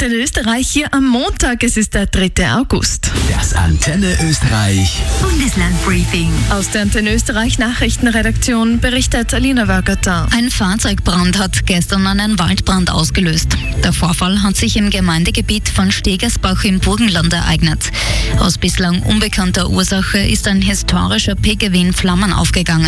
Antenne Österreich hier am Montag. Es ist der 3. August. Das Antenne Österreich Bundeslandbriefing. Aus der Antenne Österreich Nachrichtenredaktion berichtet Alina Wörgerter. Ein Fahrzeugbrand hat gestern einen Waldbrand ausgelöst. Der Vorfall hat sich im Gemeindegebiet von Stegersbach im Burgenland ereignet. Aus bislang unbekannter Ursache ist ein historischer Pkw in Flammen aufgegangen.